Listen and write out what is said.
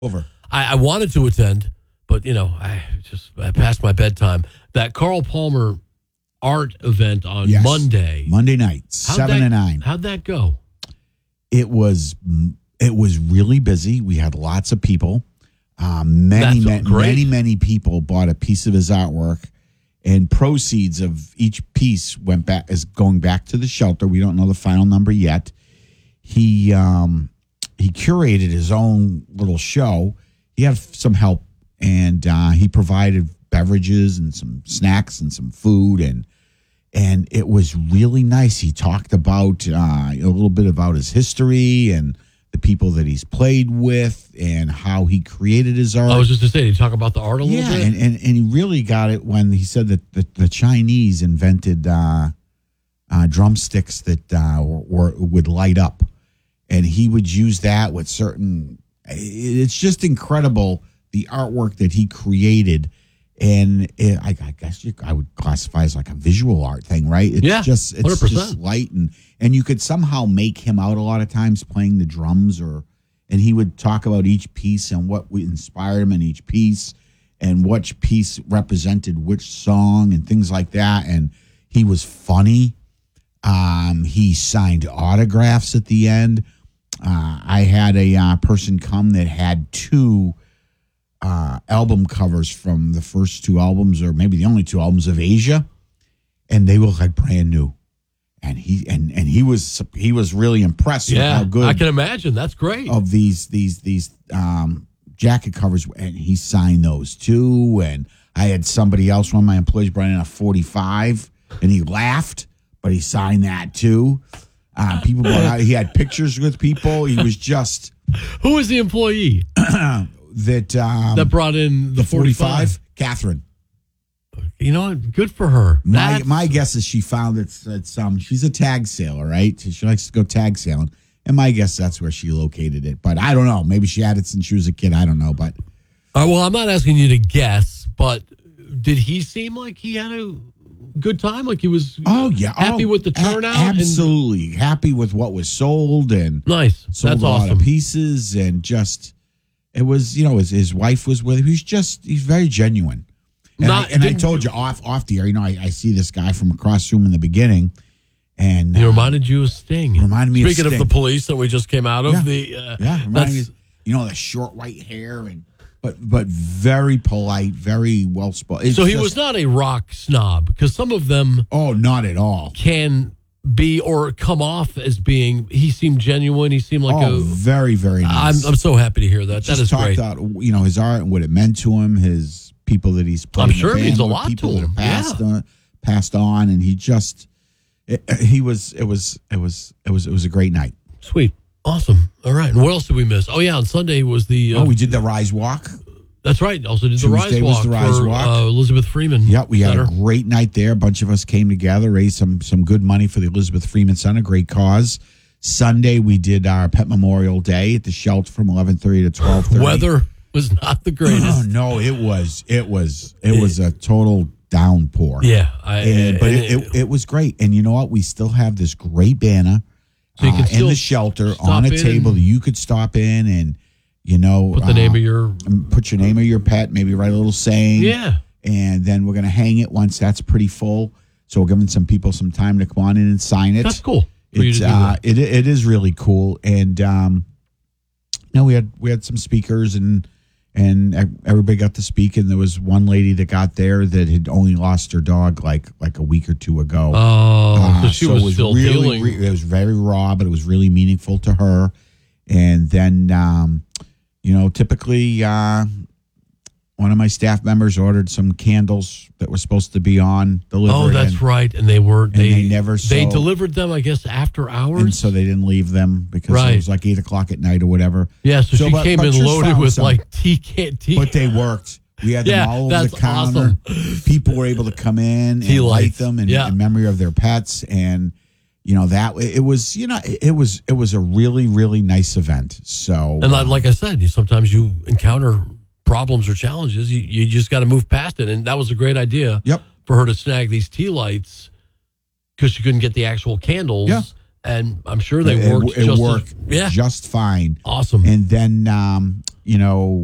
Over. I wanted to attend, but, I passed my bedtime. That Carl Palmer art event on Monday. Monday night, 7 to 9. How'd that go? It was really busy. We had lots of people. Many people bought a piece of his artwork, and proceeds of each piece is going back to the shelter. We don't know the final number yet. He curated his own little show. He had some help, and he provided beverages and some snacks and some food, and it was really nice. He talked about a little bit about his history and the people that he's played with and how he created his art. I was just to say, did you talk about the art a little bit? And he really got it when he said that the Chinese invented drumsticks that would light up, and he would use that with certain. It's just incredible the artwork that he created, and I guess I would classify as like a visual art thing, right? It's just 100%. Just light, and you could somehow make him out a lot of times playing the drums, and he would talk about each piece and what inspired him in each piece, and which piece represented which song and things like that. And he was funny. He signed autographs at the end. I had a person come that had 2 album covers from the first 2 albums, or maybe the only 2 albums of Asia, and they look like brand new. And he was really impressed with how good. I can imagine. That's great. Of these jacket covers, and he signed those too. And I had somebody else, one of my employees, brought in a 45, and he laughed, but he signed that too. People brought out. He had pictures with people. He was just. Who was the employee that brought in the 45? Catherine. You know what? Good for her. My guess is she found she's a tag sailor, right? She likes to go tag sailing, and my guess that's where she located it. But I don't know. Maybe she had it since she was a kid. I don't know. But well, I'm not asking you to guess, but did he seem like he had a good time? Like he was happy with the turnout? Absolutely. Happy with what was sold, and nice. Sold That's a lot awesome. of pieces, and just it was, his wife was with him. He's very genuine. And I told you off the air, I see this guy from across the room in the beginning, and he reminded you of Sting. Reminded me Speaking of Sting. of the Police that we just came out of, reminded me, the short white hair, but very polite, very well spoken. So he was not a rock snob, because some of them, not at all, can be or come off as being. He seemed genuine. He seemed like very, very nice. I'm so happy to hear that. That is great. Talked out, his art and what it meant to him, his people that he's played. I'm sure it means a lot people to him. That passed on, and he just it was a great night. Sweet, awesome. All right, and what else did we miss? Oh yeah, on Sunday was the we did the Rise Walk. That's right. Also did Tuesday the Rise Walk was the Rise for Walk. Elizabeth Freeman. Yeah, we Center. had a great night there. A bunch of us came together, raised some good money for the Elizabeth Freeman Center. Great cause. Sunday we did our Pet Memorial Day at the shelter from 11:30 to 12:30. Weather was not the greatest. Oh, no, it was a total downpour. Yeah, it was great. And you know what? We still have this great banner in the shelter on a table that you could stop in and put the name of your pet, maybe write a little saying. Yeah, and then we're gonna hang it once that's pretty full. So we're giving some people some time to come on in and sign it. That's cool. It is really cool. And we had some speakers and everybody got to speak, and there was one lady that got there that had only lost her dog like a week or two ago. Oh, so she was still really, dealing. It was very raw, but it was really meaningful to her. And then, typically one of my staff members ordered some candles that were supposed to be on delivery. Oh, that's right. And they never sold. They delivered them, I guess, after hours. And so they didn't leave them because it was like 8 o'clock at night or whatever. Yeah, so she came in loaded with like tea. But they worked. We had them all over the counter. Awesome. People were able to come in and light them in memory of their pets. And, it was a really, really nice event. So, and like I said, sometimes you encounter problems or challenges, you just got to move past it. And that was a great idea for her to snag these tea lights because she couldn't get the actual candles. Yeah. And I'm sure they worked just fine. Awesome. And then you know,